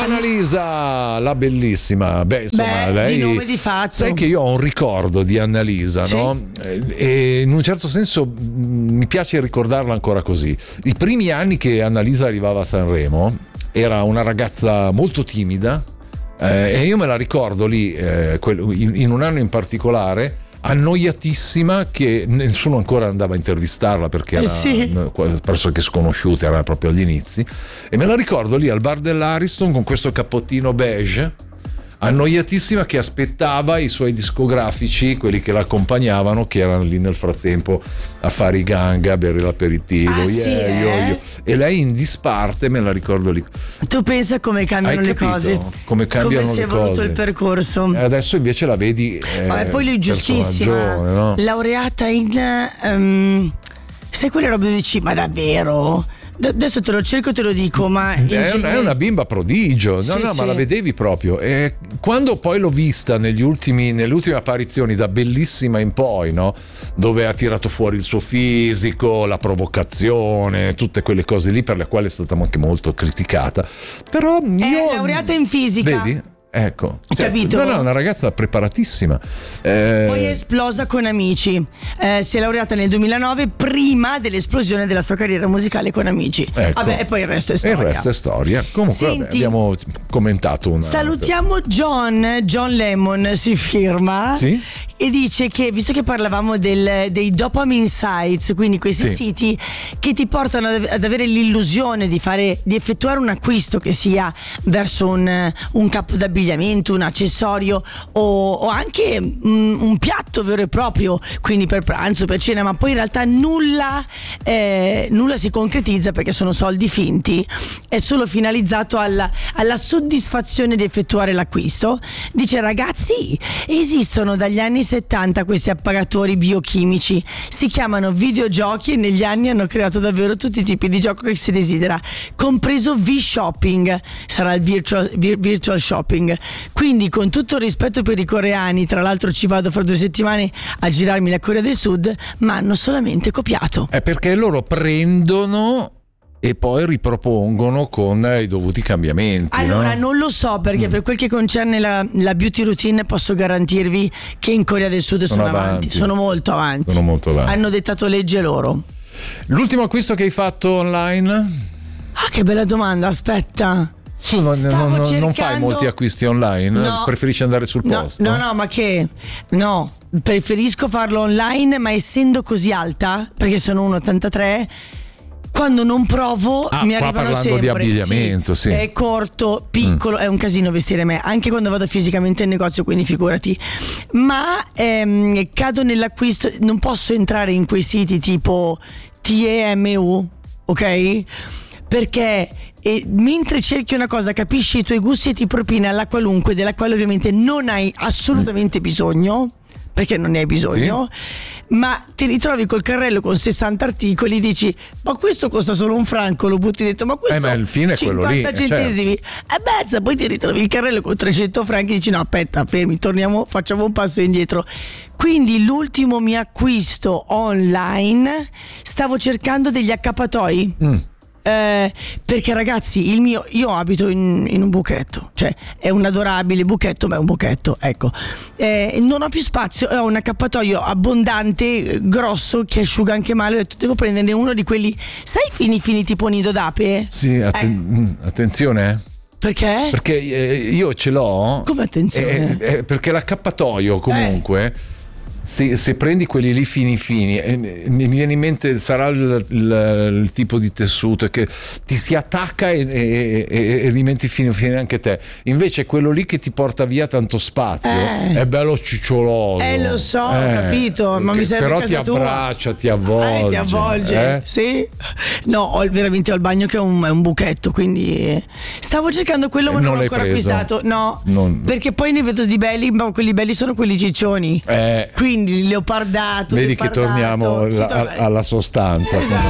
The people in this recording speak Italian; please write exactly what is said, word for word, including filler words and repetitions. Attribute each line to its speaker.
Speaker 1: Annalisa, la bellissima. Beh, insomma,
Speaker 2: Beh,
Speaker 1: lei.
Speaker 2: di nome di fatto.
Speaker 1: Sai che io ho un ricordo di Annalisa,
Speaker 2: sì.
Speaker 1: no? E in un certo senso mh, mi piace ricordarla ancora così. I primi anni che Annalisa arrivava a Sanremo era una ragazza molto timida, eh, e io me la ricordo lì, eh, in, in un anno in particolare, annoiatissima, che nessuno ancora andava a intervistarla perché era
Speaker 2: eh sì.
Speaker 1: pressoché sconosciuta, era proprio agli inizi, e me la ricordo lì al bar dell'Ariston con questo cappottino beige, annoiatissima, che aspettava i suoi discografici, quelli che la accompagnavano, che erano lì nel frattempo a fare i ganga, a bere l'aperitivo,
Speaker 2: ah,
Speaker 1: yeah,
Speaker 2: sì,
Speaker 1: io,
Speaker 2: eh?
Speaker 1: io. E lei in disparte, me la ricordo lì.
Speaker 2: Tu pensa come cambiano
Speaker 1: Hai
Speaker 2: le
Speaker 1: capito?
Speaker 2: cose,
Speaker 1: Come cambiano
Speaker 2: come si
Speaker 1: le
Speaker 2: è evoluto
Speaker 1: cose.
Speaker 2: il percorso.
Speaker 1: E adesso invece la vedi, eh,
Speaker 2: Ma poi lui giustissima,
Speaker 1: personaggione, no?
Speaker 2: laureata in um, sai quelle robe che dici, ma davvero? Adesso te lo cerco e te lo dico, ma in
Speaker 1: è,
Speaker 2: genere...
Speaker 1: è una bimba prodigio, no,
Speaker 2: sì,
Speaker 1: no,
Speaker 2: sì.
Speaker 1: ma la vedevi proprio. E quando poi l'ho vista negli ultimi, nelle ultime apparizioni, da Bellissima in poi, no? Dove ha tirato fuori il suo fisico, la provocazione, tutte quelle cose lì per le quali è stata anche molto criticata. Però io...
Speaker 2: È laureata in fisica.
Speaker 1: Vedi? Ecco, cioè,
Speaker 2: capito?
Speaker 1: No, no, una ragazza preparatissima. Eh,
Speaker 2: Poi è esplosa con Amici. Eh, si è laureata nel duemilanove, prima dell'esplosione della sua carriera musicale con Amici.
Speaker 1: Ecco.
Speaker 2: Vabbè, e poi il resto è
Speaker 1: E
Speaker 2: storia.
Speaker 1: il resto è storia. Comunque,
Speaker 2: Senti,
Speaker 1: vabbè, abbiamo commentato una.
Speaker 2: salutiamo John, John Lemon si firma,
Speaker 1: sì?
Speaker 2: E dice che, visto che parlavamo del, dei dopamine sites, quindi questi
Speaker 1: sì.
Speaker 2: siti che ti portano ad, ad avere l'illusione di fare, di effettuare un acquisto che sia verso un, un capo d'abbigliamento, un accessorio o, o anche un, un piatto vero e proprio, quindi per pranzo, per cena, ma poi in realtà nulla, eh, nulla si concretizza perché sono soldi finti, è solo finalizzato alla, alla soddisfazione di effettuare l'acquisto. Dice: ragazzi, esistono dagli anni settanta questi appagatori biochimici, si chiamano videogiochi e negli anni hanno creato davvero tutti i tipi di gioco che si desidera, compreso V-shopping, sarà il virtual, vir, virtual shopping. Quindi, con tutto il rispetto per i coreani, tra l'altro ci vado fra due settimane a girarmi la Corea del Sud, ma hanno solamente copiato.
Speaker 1: È perché loro prendono e poi ripropongono con i dovuti cambiamenti.
Speaker 2: Allora,
Speaker 1: no?
Speaker 2: non lo so, perché mm. per quel che concerne la, la beauty routine posso garantirvi che in Corea del Sud sono, sono avanti. avanti, sono molto avanti.
Speaker 1: Sono molto avanti.
Speaker 2: Hanno dettato legge loro.
Speaker 1: L'ultimo acquisto che hai fatto online?
Speaker 2: Ah, che bella domanda, aspetta.
Speaker 1: Tu non, non, non,
Speaker 2: cercando...
Speaker 1: non fai molti acquisti online?
Speaker 2: No.
Speaker 1: Preferisci andare sul
Speaker 2: no,
Speaker 1: posto?
Speaker 2: No, no, ma che? No, preferisco farlo online, ma essendo così alta, perché sono uno virgola ottantatré, quando non provo
Speaker 1: ah,
Speaker 2: mi
Speaker 1: qua
Speaker 2: arrivano
Speaker 1: parlando
Speaker 2: sempre.
Speaker 1: Di abbigliamento, sì, sì.
Speaker 2: È corto, piccolo, mm. è un casino vestire me, anche quando vado fisicamente in negozio, quindi figurati. Ma ehm, cado nell'acquisto, non posso entrare in quei siti tipo T E M U, ok? Perché e mentre cerchi una cosa, capisci i tuoi gusti e ti propina alla qualunque, della quale ovviamente non hai assolutamente mm. bisogno, perché non ne hai bisogno, sì. ma ti ritrovi col carrello con sessanta articoli, dici: ma questo costa solo un franco, lo butti dentro, ma questo
Speaker 1: eh, ma il fine è quello lì,
Speaker 2: cinquanta centesimi, certo. e beh, poi ti ritrovi il carrello con trecento franchi e dici: no, aspetta, fermi, torniamo, facciamo un passo indietro. Quindi l'ultimo mio acquisto online, stavo cercando degli accappatoi. Mm. Eh, perché ragazzi, il mio, io abito in, in un buchetto, cioè è un adorabile buchetto, ma è un buchetto, ecco. Eh, non ho più spazio, ho un accappatoio abbondante, grosso, che asciuga anche male. Ho detto: devo prenderne uno di quelli, sai, fini fini tipo nido d'ape?
Speaker 1: Sì, atten- eh. attenzione.
Speaker 2: Perché?
Speaker 1: Perché eh, io ce l'ho.
Speaker 2: Come attenzione?
Speaker 1: Eh, eh, perché l'accappatoio comunque. Eh. Se, se prendi quelli lì fini fini, eh, mi viene in mente, sarà il, il, il tipo di tessuto che ti si attacca e, e, e, e diventi fino fine anche te. Invece quello lì che ti porta via tanto spazio eh. è bello ciccioloso.
Speaker 2: Eh, lo so, ho eh, capito, ma mi serve
Speaker 1: però
Speaker 2: casa
Speaker 1: ti abbraccia, tua. ti avvolge.
Speaker 2: Eh, ti avvolge, eh? Sì. No, ho, veramente ho il bagno che è un, è un buchetto, quindi stavo cercando quello, ma non, non l'ho ancora preso. acquistato. No, non... perché poi ne vedo di belli, ma quelli belli sono quelli ciccioni.
Speaker 1: Eh.
Speaker 2: Quindi il leopardato,
Speaker 1: vedi
Speaker 2: leopardato,
Speaker 1: che torniamo
Speaker 2: sì,
Speaker 1: la, alla sostanza.
Speaker 2: Esatto.